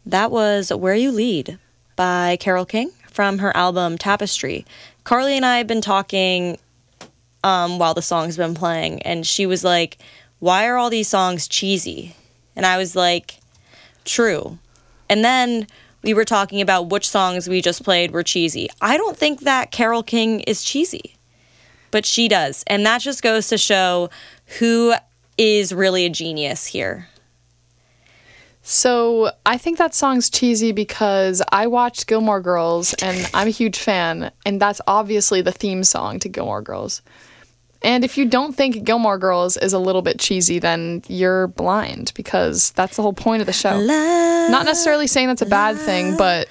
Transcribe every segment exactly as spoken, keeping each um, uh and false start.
That was Where You Lead by Carole King from her album Tapestry. Carly and I have been talking um, while the song's been playing, and she was like, why are all these songs cheesy? And I was like, true. And then we were talking about which songs we just played were cheesy. I don't think that Carole King is cheesy, but she does. And that just goes to show who is really a genius here. So I think that song's cheesy because I watched Gilmore Girls and I'm a huge fan, and that's obviously the theme song to Gilmore Girls. And if you don't think Gilmore Girls is a little bit cheesy, then you're blind, because that's the whole point of the show. La, Not necessarily saying that's a bad la, thing, but...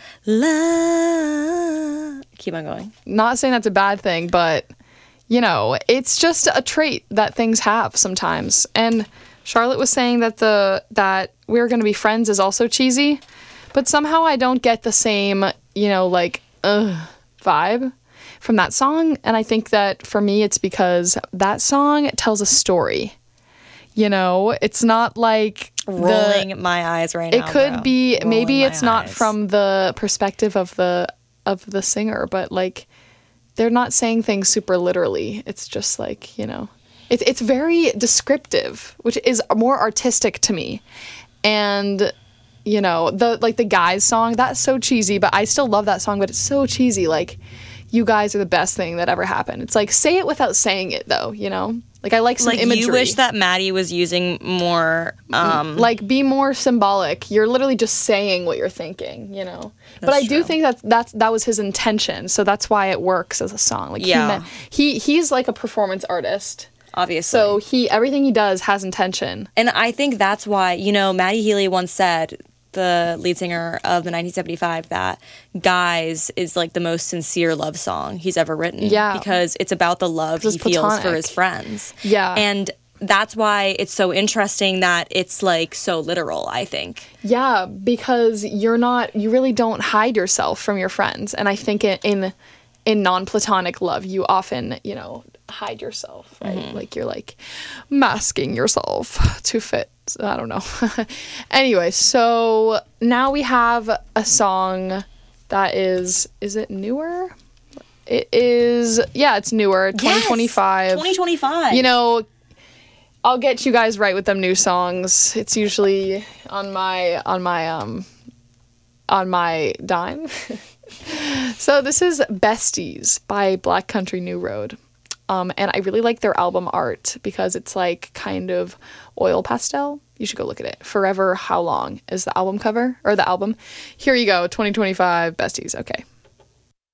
La. Keep on going. Not saying that's a bad thing, but, you know, it's just a trait that things have sometimes. And Charlotte was saying that the that We're Gonna Be Friends is also cheesy, but somehow I don't get the same, you know, like, ugh, vibe from that song. And I think that for me, it's because that song tells a story. You know, it's not like rolling the, my eyes right it now. It could bro. be rolling maybe it's not eyes. from the perspective of the of the singer, but like they're not saying things super literally. It's just like, you know, it's it's very descriptive, which is more artistic to me. And you know, the like the Guys song, that's so cheesy, but I still love that song, but it's so cheesy. Like, you guys are the best thing that ever happened. It's like, say it without saying it, though, you know? Like, I like some like, imagery. You wish that Maddie was using more... Um, like, be more symbolic. You're literally just saying what you're thinking, you know? But I true. do think that that's, that was his intention, so that's why it works as a song. Like, yeah. he, meant, he He's like a performance artist. Obviously. So he everything he does has intention. And I think that's why, you know, Maddie Healy once said, the lead singer of the nineteen seventy-five, that Guys is like the most sincere love song he's ever written. Yeah. Because it's about the love he feels platonic. for his friends. Yeah. And that's why it's so interesting that it's like so literal, I think. Yeah, because you're not, you really don't hide yourself from your friends. And I think in in, in non-platonic love, you often, you know, hide yourself, right? Mm-hmm. Like you're like masking yourself to fit. I don't know. Anyway, so now we have a song that is, is it newer? It is, yeah, it's newer, twenty twenty-five. Yes, twenty twenty-five. You know, I'll get you guys right with them new songs. It's usually on my, on my, um, on my dime. So this is Besties by Black Country New Road. Um, and I really like their album art because it's like kind of oil pastel. You should go look at it. Forever How Long is the album cover, or the album. Here you go, twenty twenty-five Besties. Okay.